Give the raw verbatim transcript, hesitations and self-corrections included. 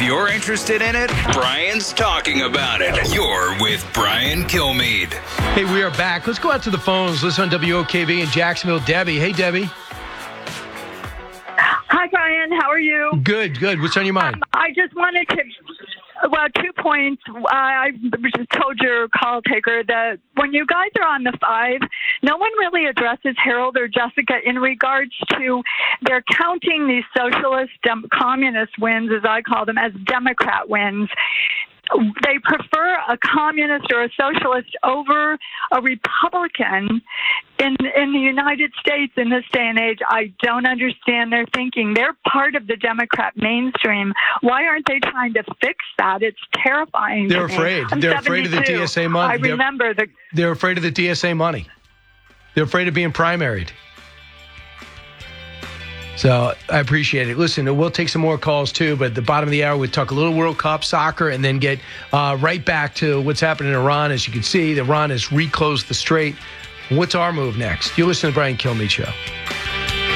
you're interested in it, Brian's talking about it. You're with Brian Kilmeade. Hey, we are back. Let's go out to the phones. Listen on W O K V in Jacksonville. Debbie. Hey, Debbie. Hi, Brian. How are you? Good, good. What's on your mind? Um, I just wanted to, well, two points. Uh, I just told your call taker that when you guys are on the five, no one really addresses Harold or Jessica in regards to they're counting these socialist, dem- communist wins, as I call them, as Democrat wins. They prefer a communist or a socialist over a Republican in in the United States in this day and age. I don't understand their thinking. They're part of the Democrat mainstream. Why aren't they trying to fix that? It's terrifying. They're to afraid. Me. They're afraid of the D S A money. I remember they're, the. They're afraid of the D S A money. They're afraid of being primaried. So I appreciate it. Listen, we'll take some more calls too, but at the bottom of the hour, we'll talk a little World Cup soccer and then get uh, right back to what's happening in Iran. As you can see, Iran has reclosed the strait. What's our move next? You listen to the Brian Kilmeade Show.